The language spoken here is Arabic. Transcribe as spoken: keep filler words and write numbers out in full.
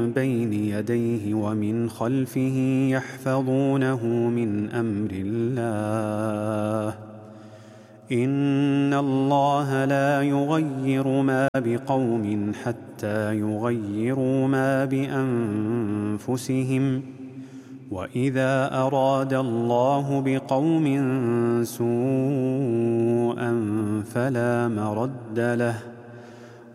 بين يديه ومن خلفه يحفظونه من أمر الله إن الله لا يغير ما بقوم حتى يغيروا ما بأنفسهم وإذا أراد الله بقوم سوءا فلا مرد له